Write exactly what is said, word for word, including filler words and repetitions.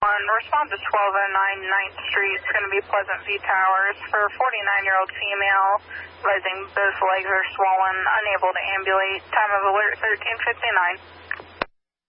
One, respond to twelve oh nine ninth Street. It's going to be Pleasant View Towers for a forty-nine-year-old female, rising both legs are swollen, unable to ambulate. Time of alert thirteen fifty-nine.